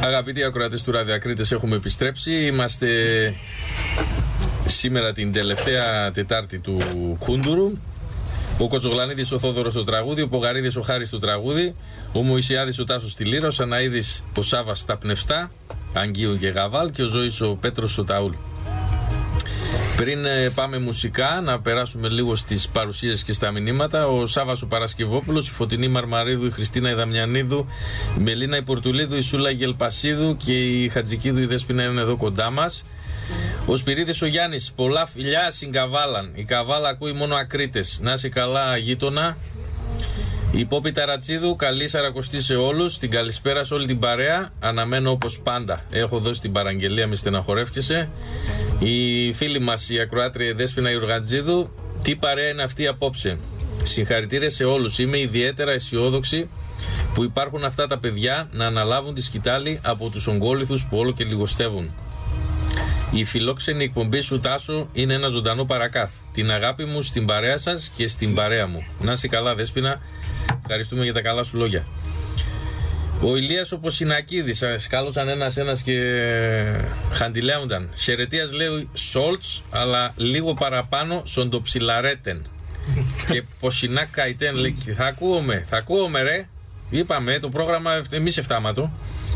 Αγαπητοί ακροατές του Ραδιοακρίτες, έχουμε επιστρέψει. Είμαστε σήμερα την τελευταία Τετάρτη του Κούντουρου. Ο Κοτσογλανίδης ο Θόδωρος στο τραγούδι, ο Πογαρίδης ο Χάρης στο τραγούδι, ο Μωυσιάδης ο Τάσος στη λύρα, ο Σαναίδης ο Σάβας στα πνευστά, Αγγίων και Γαβάλ, και ο Ζωής ο Πέτρος στο ταούλ. Πριν πάμε μουσικά, να περάσουμε λίγο στις παρουσίες και στα μηνύματα. Ο Σάββας ο Παρασκευόπουλος, η Φωτεινή Μαρμαρίδου, η Χριστίνα η Δαμιανίδου, η Μελίνα η Πορτουλίδου, η Σούλα η Γελπασίδου και η Χατζικίδου η Δέσποινα είναι εδώ κοντά μας. Ο Σπυρίδης ο Γιάννης, πολλά φιλιά στην Καβάλαν. Η Καβάλα ακούει μόνο Ακρίτες. Να είσαι καλά, γείτονα. Η Πόπη Ταρατσίδου, καλή Σαρακοστή σε όλους. Την καλησπέρα σε όλη την παρέα. Αναμένω όπως πάντα. Έχω δώσει την παραγγελία, μη στεναχωρεύκεσαι. Η φίλη μας, η ακροάτρια Δέσποινα Ιουργαντζίδου, τι παρέα είναι αυτή απόψε. Συγχαρητήρια σε όλους. Είμαι ιδιαίτερα αισιόδοξη που υπάρχουν αυτά τα παιδιά να αναλάβουν τη σκητάλη από τους ογκόληθους που όλο και λιγοστεύουν. Η φιλόξενη εκπομπή σου, Τάσο, είναι ένα ζωντανό παρακάθ. Την αγάπη μου στην παρέα σας και στην παρέα μου. Να είσαι καλά, Δέσποινα. Ευχαριστούμε για τα καλά σου λόγια. Ο Ηλίας ο Ποσινακίδης, σκάλωσαν ένας και χαντιλέονταν. Χαιρετίας λέει Σόλτς, αλλά λίγο παραπάνω σοντοψιλαρέτεν. Και Ποσινάκ καητέν λέει, θα ακούομαι ρε. Είπαμε, το πρόγραμμα εμείς εφτάματο.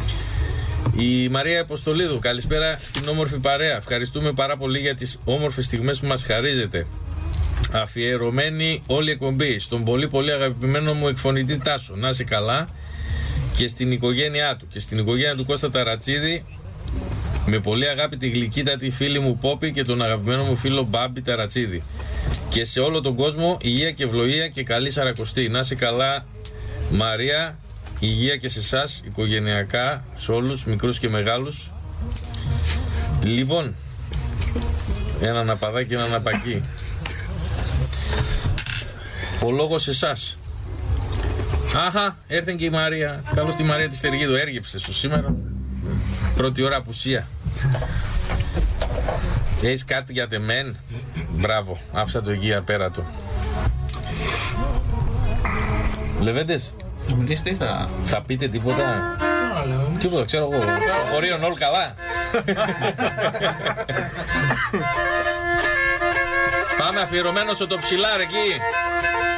Η Μαρία Αποστολίδου, καλησπέρα στην όμορφη παρέα. Ευχαριστούμε πάρα πολύ για τις όμορφες στιγμές που μας χαρίζετε. Αφιερωμένη όλη η εκπομπή στον πολύ πολύ αγαπημένο μου εκφωνητή Τάσο. Να είσαι καλά. Και στην οικογένειά του και στην οικογένεια του Κώστα Ταρατσίδη. Με πολύ αγάπη τη γλυκύτατη φίλη μου Πόπη και τον αγαπημένο μου φίλο Μπάμπη Ταρατσίδη. Και σε όλο τον κόσμο υγεία και ευλογία και καλή Σαρακοστή. Να είσαι καλά, Μαρία. Υγεία και σε εσάς, οικογενειακά, σε όλους, μικρούς και μεγάλους. Λοιπόν, ένα ναπαδάκι, ένα ναπακί. Ο λόγος σε εσάς. Αχα, έρθεν και η Μαρία. Καλώς τη Μαρία τη Στεργίδου, έργεψε σου σήμερα. Πρώτη ώρα απουσία. Έχεις κάτι για τεμέν? Μπράβο, άφησα το εκεί απέρατο. Λεβέντες, θα μιλήσετε ή θα πείτε τίποτα? Τίποτα, ξέρω εγώ. Στο χωρίο όλοι καλά. Πάμε αφιερωμένο στο ψηλάρ εκεί.